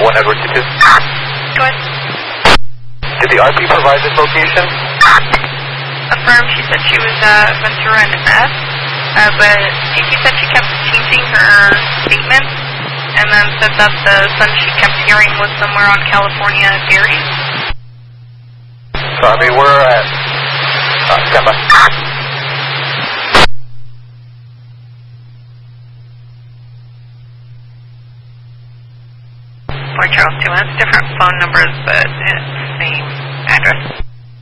1 Edward 22. Go ahead. Did the RP provide this location? Affirm, she said she was Ventura and F, but she said she kept changing her statements, and then said that the son she kept hearing was somewhere on California Ferry. So, I mean, we're at... stand by. Fort Charles 2, it's different phone numbers, but it's the same address.